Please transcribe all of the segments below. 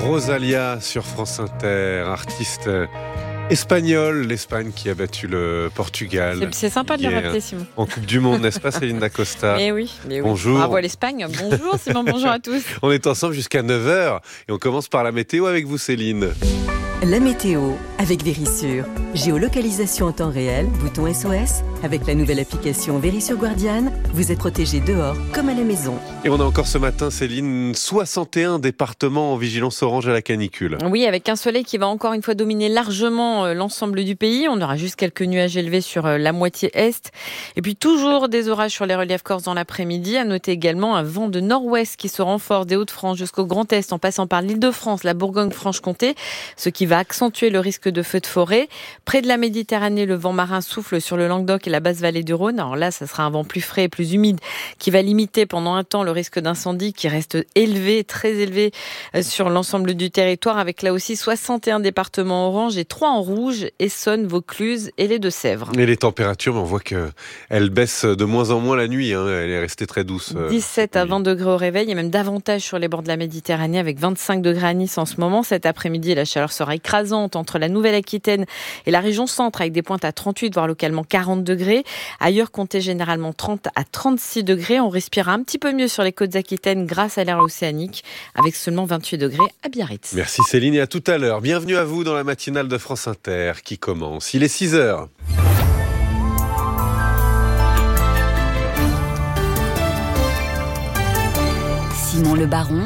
Rosalía sur France Inter, artiste espagnole, l'Espagne qui a battu le Portugal. C'est sympa de le rappeler, Simon. En Coupe du Monde, n'est-ce pas, Céline Dacosta? Mais oui. Bonjour. Bravo à l'Espagne. Bonjour Simon, bonjour à tous. On est ensemble jusqu'à 9h et on commence par la météo avec vous, Céline. La météo avec Verisure. Géolocalisation en temps réel, bouton SOS. Avec la nouvelle application Verisure Guardian, vous êtes protégé dehors comme à la maison. Et on a encore ce matin, Céline, 61 départements en vigilance orange à la canicule. Oui, avec un soleil qui va encore une fois dominer largement l'ensemble du pays. On aura juste quelques nuages élevés sur la moitié est. Et puis toujours des orages sur les reliefs corses dans l'après-midi. À noter également un vent de nord-ouest qui se renforce des Hauts-de-France jusqu'au Grand Est en passant par l'Île-de-France, la Bourgogne-Franche-Comté, ce qui va accentuer le risque de feux de forêt. Près de la Méditerranée, le vent marin souffle sur le Languedoc et la basse vallée du Rhône. Alors là, ça sera un vent plus frais et plus humide qui va limiter pendant un temps le risque d'incendie qui reste élevé, très élevé sur l'ensemble du territoire, avec là aussi 61 départements orange et 3 en rouge, Essonne, Vaucluse et les Deux-Sèvres. Et les températures, on voit qu'elles baissent de moins en moins la nuit. Elle est restée très douce. 17 à 20 degrés au réveil et même davantage sur les bords de la Méditerranée avec 25 degrés à Nice en ce moment. Cet après-midi, la chaleur sera écrasante entre la Nouvelle-Aquitaine et la région centre avec des pointes à 38 voire localement 40 degrés. Ailleurs, comptez généralement 30 à 36 degrés. On respirera un petit peu mieux sur les côtes aquitaines grâce à l'air océanique avec seulement 28 degrés à Biarritz. Merci Céline et à tout à l'heure. Bienvenue à vous dans la matinale de France Inter qui commence. Il est 6h. Simon Le Baron,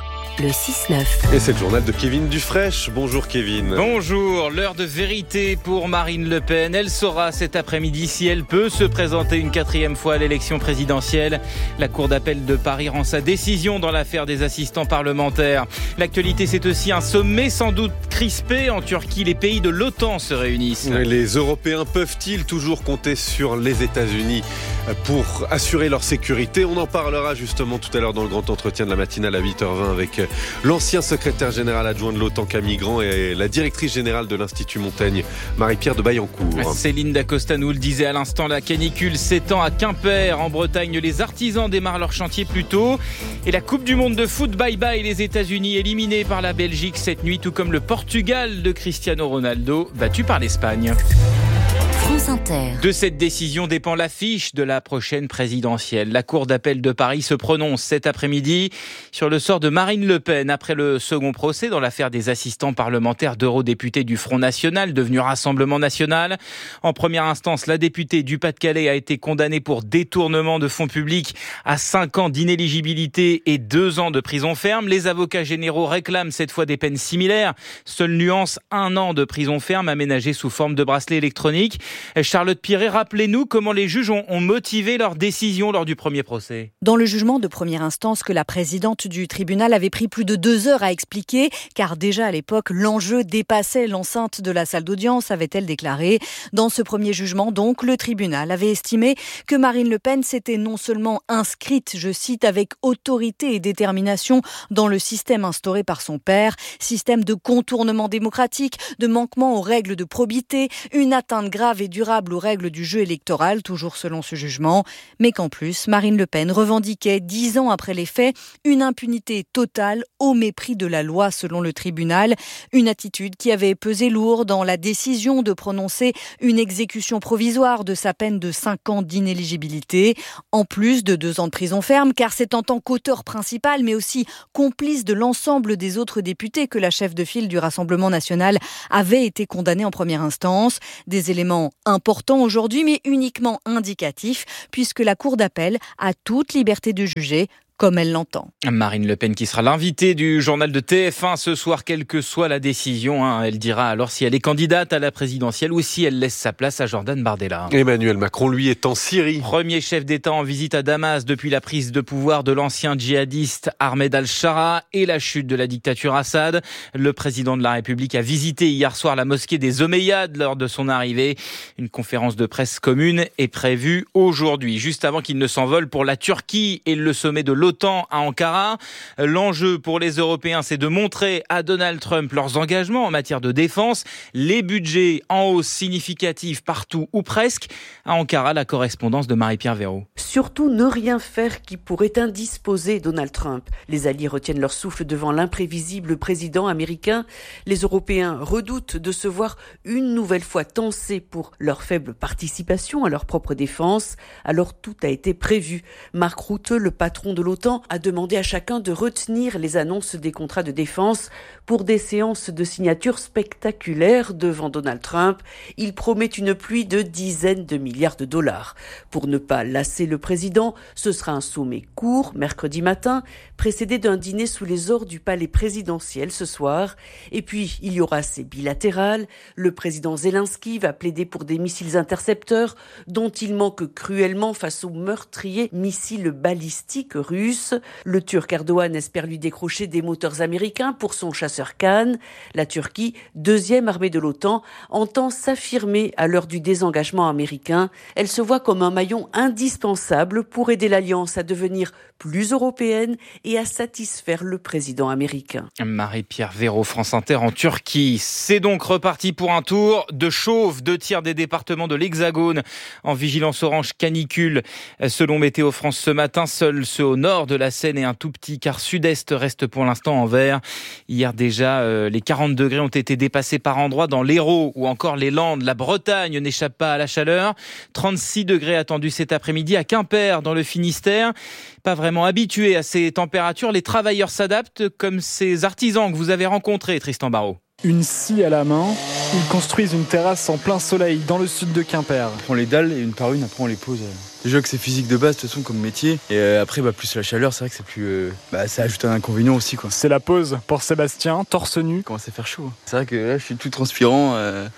le 6-9. Et c'est le journal de Kevin Dufraîche. Bonjour Kevin. Bonjour, l'heure de vérité pour Marine Le Pen. Elle saura cet après-midi si elle peut se présenter une 4e fois à l'élection présidentielle. La Cour d'appel de Paris rend sa décision dans l'affaire des assistants parlementaires. L'actualité, c'est aussi un sommet sans doute crispé. En Turquie, les pays de l'OTAN se réunissent. Les Européens peuvent-ils toujours compter sur les États-Unis pour assurer leur sécurité? On en parlera justement tout à l'heure dans le grand entretien de la matinale à 8h20 avec l'ancien secrétaire général adjoint de l'OTAN Camille Grand et la directrice générale de l'Institut Montaigne Marie-Pierre de Baillancourt. Céline Dacosta nous le disait à l'instant, la canicule s'étend à Quimper. En Bretagne, les artisans démarrent leur chantier plus tôt. Et la Coupe du Monde de foot, bye-bye les États-Unis éliminés par la Belgique cette nuit, tout comme le Portugal de Cristiano Ronaldo battu par l'Espagne. France Inter. De cette décision dépend l'affiche de la prochaine présidentielle. La Cour d'appel de Paris se prononce cet après-midi sur le sort de Marine Le Pen après le second procès dans l'affaire des assistants parlementaires d'eurodéputés du Front National, devenu Rassemblement National. En première instance, la députée du Pas-de-Calais a été condamnée pour détournement de fonds publics à 5 ans d'inéligibilité et 2 ans de prison ferme. Les avocats généraux réclament cette fois des peines similaires. Seule nuance, 1 an de prison ferme aménagée sous forme de bracelet électronique. Charlotte Piret, rappelez-nous comment les juges ont motivé leur décision lors du premier procès. Dans le jugement de première instance que la présidente du tribunal avait pris plus de 2 heures à expliquer, car déjà à l'époque, l'enjeu dépassait l'enceinte de la salle d'audience, avait-elle déclaré. Dans ce premier jugement, donc, le tribunal avait estimé que Marine Le Pen s'était non seulement inscrite, je cite, avec autorité et détermination dans le système instauré par son père, système de contournement démocratique, de manquement aux règles de probité, une atteinte grave et durable aux règles du jeu électoral, toujours selon ce jugement, mais qu'en plus, Marine Le Pen revendiquait 10 ans après les faits une impunité totale au mépris de la loi selon le tribunal, une attitude qui avait pesé lourd dans la décision de prononcer une exécution provisoire de sa peine de 5 ans d'inéligibilité, en plus de 2 ans de prison ferme, car c'est en tant qu'auteur principal, mais aussi complice de l'ensemble des autres députés que la chef de file du Rassemblement National avait été condamnée en première instance. Des éléments important aujourd'hui, mais uniquement indicatif, puisque la Cour d'appel a toute liberté de juger comme elle l'entend. Marine Le Pen qui sera l'invitée du journal de TF1 ce soir, quelle que soit la décision. Elle dira alors si elle est candidate à la présidentielle ou si elle laisse sa place à Jordan Bardella. Emmanuel Macron, lui, est en Syrie. Premier chef d'État en visite à Damas depuis la prise de pouvoir de l'ancien djihadiste Ahmed al-Shara et la chute de la dictature Assad. Le président de la République a visité hier soir la mosquée des Omeyyades lors de son arrivée. Une conférence de presse commune est prévue aujourd'hui, juste avant qu'il ne s'envole pour la Turquie et le sommet de l'OTAN l'OTAN à Ankara. L'enjeu pour les Européens, c'est de montrer à Donald Trump leurs engagements en matière de défense. Les budgets en hausse significative partout ou presque. À Ankara, la correspondance de Marie-Pierre Véraud. Surtout ne rien faire qui pourrait indisposer Donald Trump. Les alliés retiennent leur souffle devant l'imprévisible président américain. Les Européens redoutent de se voir une nouvelle fois tensés pour leur faible participation à leur propre défense. Alors tout a été prévu. Mark Rutte, le patron de l'OTAN, a demandé à chacun de retenir les annonces des contrats de défense pour des séances de signature spectaculaires devant Donald Trump. Il promet une pluie de dizaines de milliards de dollars. Pour ne pas lasser le président, ce sera un sommet court, mercredi matin, précédé d'un dîner sous les ors du palais présidentiel ce soir. Et puis, il y aura ces bilatérales. Le président Zelensky va plaider pour des missiles intercepteurs dont il manque cruellement face aux meurtriers missiles balistiques russes. Le Turc Erdogan espère lui décrocher des moteurs américains pour son chasseur Khan. La Turquie, deuxième armée de l'OTAN, entend s'affirmer à l'heure du désengagement américain. Elle se voit comme un maillon indispensable pour aider l'Alliance à devenir plus européenne et à satisfaire le président américain. Marie-Pierre Véraud, France Inter en Turquie. C'est donc reparti pour un tour de chauffe. 2 tiers des départements de l'Hexagone en vigilance orange canicule. Selon Météo France ce matin, seuls ceux au nord de la Seine et un tout petit quart sud-est restent pour l'instant en vert. Hier déjà, les 40 degrés ont été dépassés par endroits dans l'Hérault ou encore les Landes. La Bretagne n'échappe pas à la chaleur. 36 degrés attendus cet après-midi à Quimper dans le Finistère. Pas vraiment habitués à ces températures, les travailleurs s'adaptent comme ces artisans que vous avez rencontrés, Tristan Barraud. Une scie à la main, ils construisent une terrasse en plein soleil dans le sud de Quimper. On prend les dalles et une par une, après on les pose. Déjà que c'est physique de base de toute façon comme métier. Et après plus la chaleur, c'est vrai que c'est plus... ça ajoute un inconvénient aussi quoi. C'est la pause pour Sébastien, torse nu. Il commence à faire chaud. C'est vrai que là je suis tout transpirant.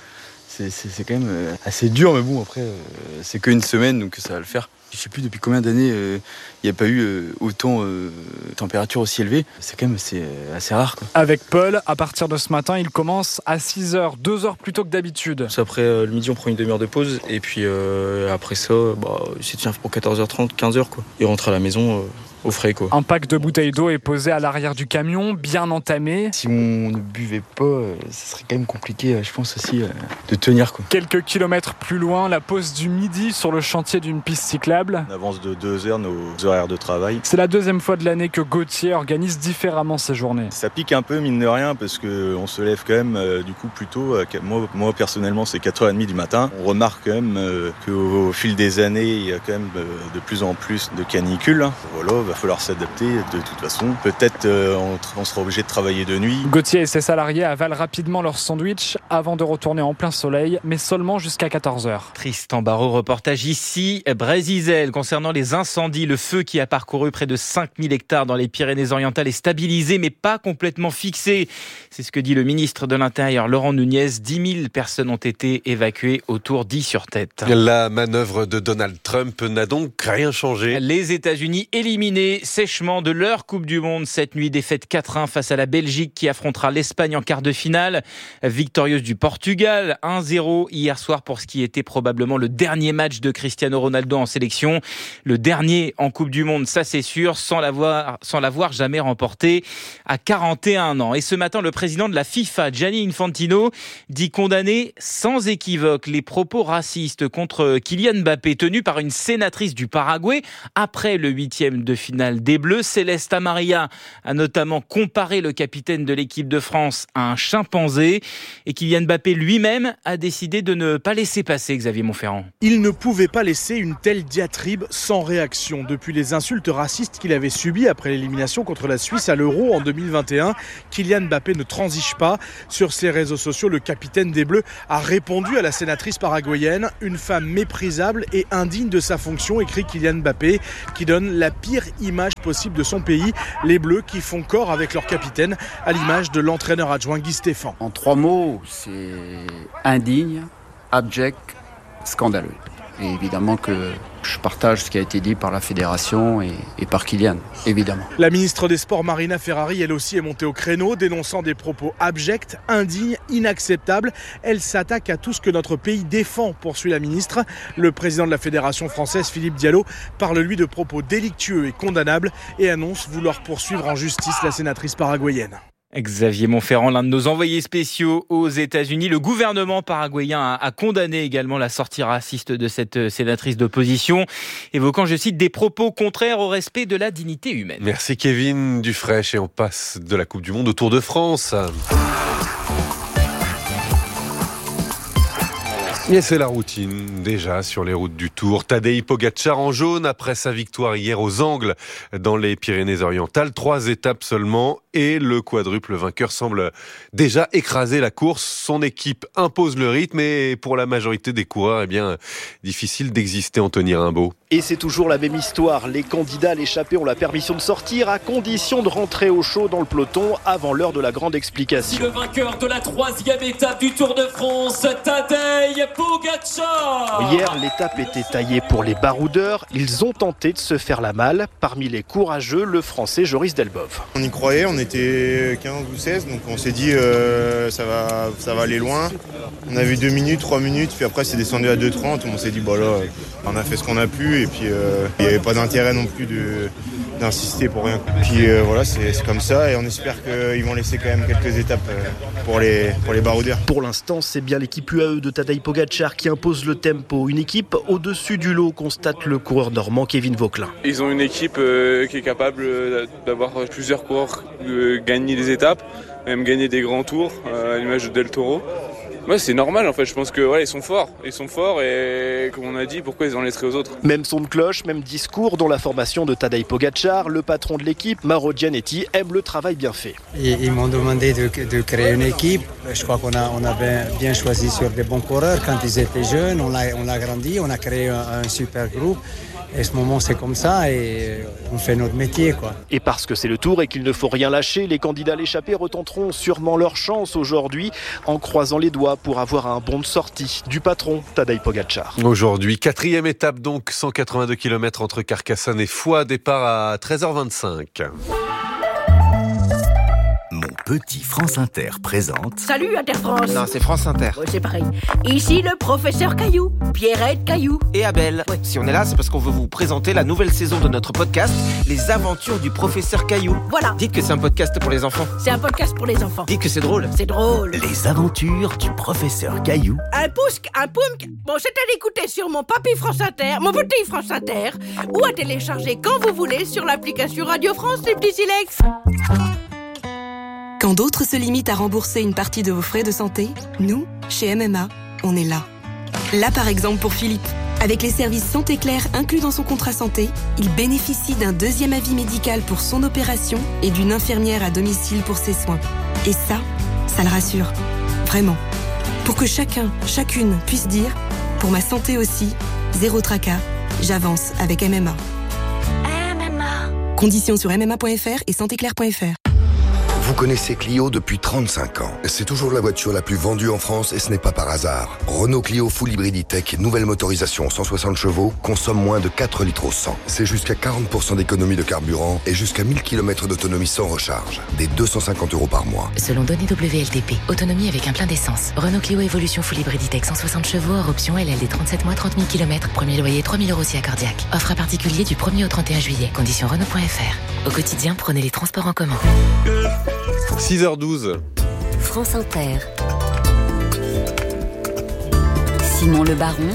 C'est quand même assez dur mais bon après c'est qu'une semaine donc ça va le faire. Je sais plus depuis combien d'années il n'y a pas eu autant de température aussi élevée. C'est quand même assez rare quoi. Avec Paul, à partir de ce matin, il commence à 6h, 2 heures plus tôt que d'habitude. Après le midi on prend une demi-heure de pause et puis après ça c'est tient pour 14h30, 15h quoi. Et rentre à la maison au frais quoi. Un pack de bouteilles d'eau est posé à l'arrière du camion, bien entamé. Si on ne buvait pas, ça serait quand même compliqué je pense aussi de tenir quoi. Quelques kilomètres plus loin, la pause du midi sur le chantier d'une piste cyclable. On avance de 2 heures nos horaires de travail. C'est la deuxième fois de l'année que Gauthier organise différemment ses journées. Ça pique un peu mine de rien parce qu'on se lève quand même du coup plus tôt. Moi personnellement c'est 4h30 du matin. On remarque quand même qu'au fil des années il y a quand même de plus en plus de canicules. Voilà, va falloir s'adapter de toute façon. Peut-être on sera obligé de travailler de nuit. Gauthier et ses salariés avalent rapidement leur sandwich avant de retourner en plein soleil, mais seulement jusqu'à 14h. Tristan Barraud, reportage ici, Brésil. Concernant les incendies, le feu qui a parcouru près de 5000 hectares dans les Pyrénées-Orientales est stabilisé mais pas complètement fixé. C'est ce que dit le ministre de l'Intérieur Laurent Nunez. 10 000 personnes ont été évacuées autour d'Is-sur-Tête. La manœuvre de Donald Trump n'a donc rien changé. Les États-Unis éliminés sèchement de leur Coupe du Monde cette nuit. Défaite 4-1 face à la Belgique qui affrontera l'Espagne en quart de finale. Victorieuse du Portugal 1-0 hier soir pour ce qui était probablement le dernier match de Cristiano Ronaldo en sélection. Le dernier en Coupe du Monde, ça c'est sûr, sans l'avoir jamais remporté à 41 ans. Et ce matin, le président de la FIFA, Gianni Infantino, dit condamner sans équivoque les propos racistes contre Kylian Mbappé tenus par une sénatrice du Paraguay après le 8e de finale des Bleus. Céleste Amaria a notamment comparé le capitaine de l'équipe de France à un chimpanzé. Et Kylian Mbappé lui-même a décidé de ne pas laisser passer Xavier Montferrand. Il ne pouvait pas laisser une telle diatribe sans réaction. Depuis les insultes racistes qu'il avait subies après l'élimination contre la Suisse à l'Euro en 2021, Kylian Mbappé ne transige pas. Sur ses réseaux sociaux, le capitaine des Bleus a répondu à la sénatrice paraguayenne. Une femme méprisable et indigne de sa fonction, écrit Kylian Mbappé, qui donne la pire image possible de son pays. Les Bleus qui font corps avec leur capitaine, à l'image de l'entraîneur adjoint Guy Stéphane. En 3 mots, c'est indigne, abject, scandaleux. Et évidemment que je partage ce qui a été dit par la fédération et par Kylian, évidemment. La ministre des Sports, Marina Ferrari, elle aussi est montée au créneau, dénonçant des propos abjects, indignes, inacceptables. Elle s'attaque à tout ce que notre pays défend, poursuit la ministre. Le président de la Fédération française, Philippe Diallo, parle lui de propos délictueux et condamnables et annonce vouloir poursuivre en justice la sénatrice paraguayenne. Xavier Montferrand, l'un de nos envoyés spéciaux aux États-Unis. Le gouvernement paraguayen a condamné également la sortie raciste de cette sénatrice d'opposition, évoquant, je cite, des propos contraires au respect de la dignité humaine. Merci Kevin Dufraîche et on passe de la Coupe du Monde au Tour de France. Et c'est la routine, déjà, sur les routes du Tour. Tadej Pogačar en jaune après sa victoire hier aux Angles dans les Pyrénées-Orientales. 3 étapes seulement et le quadruple vainqueur semble déjà écraser la course. Son équipe impose le rythme et pour la majorité des coureurs, difficile d'exister, Anthony Rimbaud. Et c'est toujours la même histoire. Les candidats à l'échappée ont la permission de sortir à condition de rentrer au chaud dans le peloton avant l'heure de la grande explication. Le vainqueur de la 3e étape du Tour de France, Tadej Pogačar. Hier, l'étape était taillée pour les baroudeurs. Ils ont tenté de se faire la malle. Parmi les courageux, le Français Joris Delbov. On y croyait, on était 15 ou 16, donc on s'est dit ça va aller loin. On a vu 2 minutes, 3 minutes, puis après c'est descendu à 2,30. On s'est dit on a fait ce qu'on a pu et puis il n'y avait pas d'intérêt non plus d'insister pour rien. Puis c'est comme ça et on espère qu'ils vont laisser quand même quelques étapes pour les baroudeurs. Pour l'instant, c'est bien l'équipe UAE de Tadej Pogačar qui impose le tempo. Une équipe au-dessus du lot, constate le coureur normand Kevin Vauquelin. Ils ont une équipe qui est capable d'avoir plusieurs coureurs gagner des étapes, même gagner des grands tours, à l'image de Del Toro. Ouais, c'est normal en fait, je pense que ils sont forts et comme on a dit, pourquoi ils en laisseraient aux autres? Même son de cloche, même discours dans la formation de Tadej Pogačar, le patron de l'équipe, Mauro Gianetti, aime le travail bien fait. Ils m'ont demandé de créer une équipe, je crois qu'on a bien choisi sur des bons coureurs quand ils étaient jeunes, on l'a grandi, on a créé un super groupe. Et ce moment, c'est comme ça et on fait notre métier, quoi. Et parce que c'est le Tour et qu'il ne faut rien lâcher, les candidats à l'échappée retenteront sûrement leur chance aujourd'hui en croisant les doigts pour avoir un bon de sortie du patron Tadej Pogačar. Aujourd'hui, 4e étape donc, 182 km entre Carcassonne et Foix, départ à 13h25. Mon petit France Inter présente... Salut Inter France. Non, c'est France Inter. Ouais, c'est pareil. Ici le professeur Caillou, Pierrette Caillou. Et Abel. Ouais. Si on est là, c'est parce qu'on veut vous présenter la nouvelle saison de notre podcast, Les Aventures du professeur Caillou. Voilà. Dites que c'est un podcast pour les enfants. C'est un podcast pour les enfants. Dites que c'est drôle. C'est drôle. Les Aventures du professeur Caillou. Un pouce, un poum. Bon, c'est à l'écouter sur mon papy France Inter, mon petit France Inter, ou à télécharger quand vous voulez sur l'application Radio France, les petits silex. Quand d'autres se limitent à rembourser une partie de vos frais de santé, nous, chez MMA, on est là. Là, par exemple, pour Philippe. Avec les services Santé Claire inclus dans son contrat santé, il bénéficie d'un 2e avis médical pour son opération et d'une infirmière à domicile pour ses soins. Et ça le rassure. Vraiment. Pour que chacune puisse dire « Pour ma santé aussi, zéro tracas, j'avance avec MMA ». MMA. Conditions sur mma.fr et santéclaire.fr. Vous connaissez Clio depuis 35 ans. C'est toujours la voiture la plus vendue en France et ce n'est pas par hasard. Renault Clio Full Hybrid E-Tech, nouvelle motorisation 160 chevaux, consomme moins de 4 litres au 100. C'est jusqu'à 40% d'économie de carburant et jusqu'à 1000 km d'autonomie sans recharge. Des 250 € par mois. Selon données WLTP, autonomie avec un plein d'essence. Renault Clio Evolution Full Hybrid E-Tech 160 chevaux, hors option LLD 37 mois, 30 000 km. Premier loyer 3 000 € si accordiaque. Offre à particulier du 1er au 31 juillet. Conditions Renault.fr. Au quotidien, prenez les transports en commun. 6h12. France Inter. Simon Le Baron.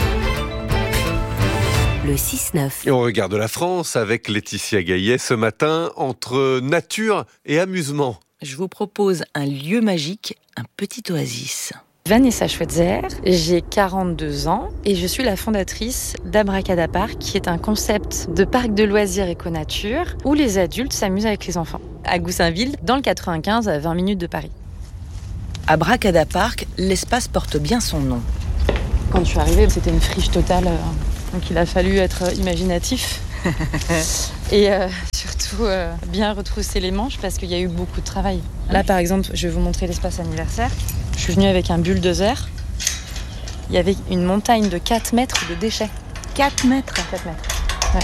Le 6-9. Et on regarde la France avec Laetitia Gaillet ce matin entre nature et amusement. Je vous propose un lieu magique, un petit oasis. Vanessa Schweitzer, j'ai 42 ans et je suis la fondatrice d'Abracadapark, qui est un concept de parc de loisirs éco-nature où les adultes s'amusent avec les enfants. À Goussainville, dans le 95, à 20 minutes de Paris. Abracadapark, l'espace porte bien son nom. Quand je suis arrivée, c'était une friche totale, donc il a fallu être imaginatif. Et surtout bien retrousser les manches parce qu'il y a eu beaucoup de travail. Là par exemple, je vais vous montrer l'espace anniversaire. Je suis venue avec un bulldozer il y avait une montagne de 4 mètres de déchets. 4 mètres. 4 mètres, ouais.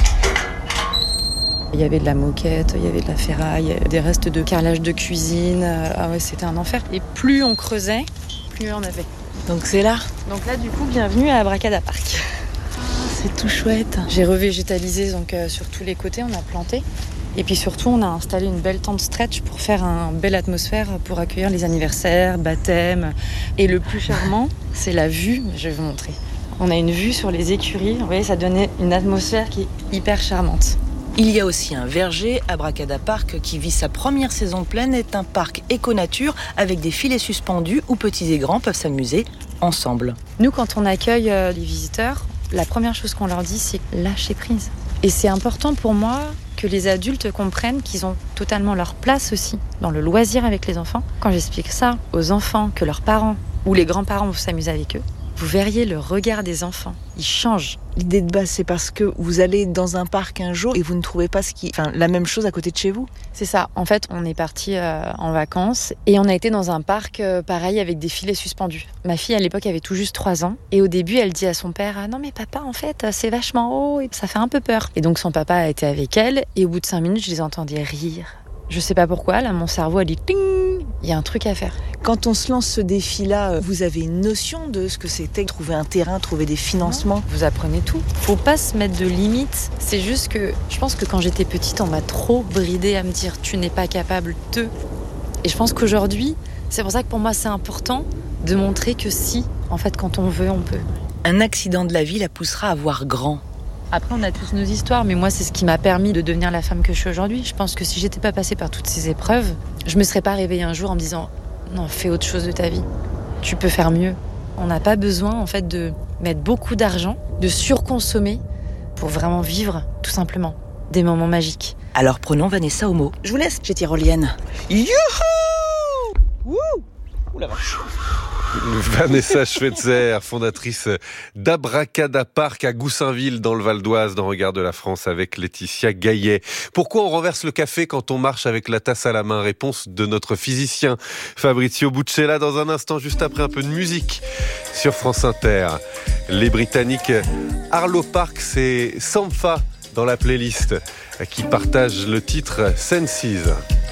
Il y avait de la moquette, il y avait de la ferraille, des restes de carrelage de cuisine. Ah ouais, c'était un enfer. Et plus on creusait, plus on avait. Donc c'est là. Donc là, du coup, bienvenue à Abracada Park. C'est tout chouette. J'ai revégétalisé donc, sur tous les côtés, on a planté. Et puis surtout, on a installé une belle tente stretch pour faire une belle atmosphère pour accueillir les anniversaires, baptêmes. Et le plus charmant, c'est la vue. Je vais vous montrer. On a une vue sur les écuries. Vous voyez, ça donnait une atmosphère qui est hyper charmante. Il y a aussi un verger, Abracada Park, qui vit sa première saison pleine, est un parc éco-nature avec des filets suspendus où petits et grands peuvent s'amuser ensemble. Nous, quand on accueille les visiteurs, la première chose qu'on leur dit, c'est lâcher prise. Et c'est important pour moi que les adultes comprennent qu'ils ont totalement leur place aussi dans le loisir avec les enfants. Quand j'explique ça aux enfants, que leurs parents ou les grands-parents vont s'amuser avec eux, vous verriez le regard des enfants. Il change. L'idée de base, c'est parce que vous allez dans un parc un jour et vous ne trouvez pas la même chose à côté de chez vous. C'est ça. En fait, on est parti en vacances et on a été dans un parc pareil avec des filets suspendus. Ma fille, à l'époque, avait tout juste 3 ans. Et au début, elle dit à son père « Ah non mais papa, en fait, c'est vachement haut et ça fait un peu peur. » Et donc son papa a été avec elle et au bout de 5 minutes, je les entendais rire. Je sais pas pourquoi, là, mon cerveau a dit « Ting !» Il y a un truc à faire. Quand on se lance ce défi-là, vous avez une notion de ce que c'était, trouver un terrain, trouver des financements. Non, vous apprenez tout. Faut pas se mettre de limites. C'est juste que je pense que quand j'étais petite, on m'a trop bridée à me dire tu n'es pas capable de. Et je pense qu'aujourd'hui, c'est pour ça que pour moi c'est important de montrer que si, en fait, quand on veut, on peut. Un accident de la vie la poussera à voir grand. Après, on a tous nos histoires, mais moi, c'est ce qui m'a permis de devenir la femme que je suis aujourd'hui. Je pense que si j'étais pas passée par toutes ces épreuves, je me serais pas réveillée un jour en me disant « Non, fais autre chose de ta vie. Tu peux faire mieux. » On n'a pas besoin, en fait, de mettre beaucoup d'argent, de surconsommer pour vraiment vivre, tout simplement, des moments magiques. Alors prenons Vanessa au mot. Je vous laisse, j'ai tyrolienne. Youhou! Wouh! Ouh la vache! Vanessa Schweitzer, fondatrice d'Abracada Park à Goussainville dans le Val d'Oise, dans Regard de la France avec Laetitia Gaillet. Pourquoi on renverse le café quand on marche avec la tasse à la main? Réponse de notre physicien Fabrizio Buccella dans un instant, juste après un peu de musique sur France Inter. Les Britanniques Arlo Parks et Sampha dans la playlist qui partagent le titre Senses.